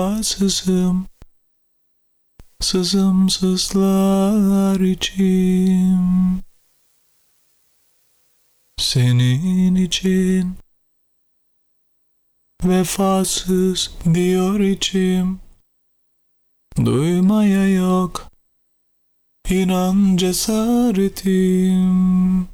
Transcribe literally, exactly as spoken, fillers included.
vefasızım, sızım sızlar içim. Senin için vefasız diyor içim. Duymaya yok inan cesaretim.